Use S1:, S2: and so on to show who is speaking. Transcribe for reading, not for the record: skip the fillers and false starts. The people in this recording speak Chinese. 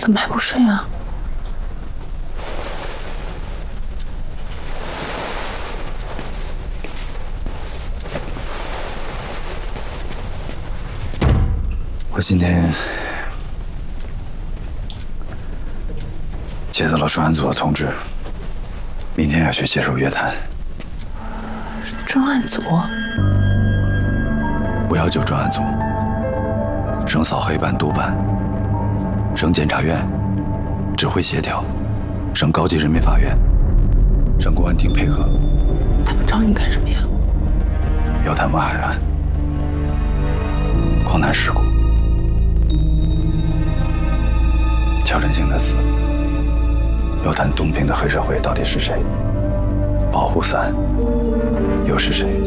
S1: 怎么还不睡啊？
S2: 我今天接到了专案组的通知，明天要去接受约谈。
S1: 专案组
S2: 519专案组，省扫黑办督办，省检察院指挥协调，省高级人民法院，省公安厅配合。
S1: 他们找你干什么呀？
S2: 要谈挖海案、矿难事故。乔振兴的死，要谈东平的黑社会到底是谁？保护伞又是谁？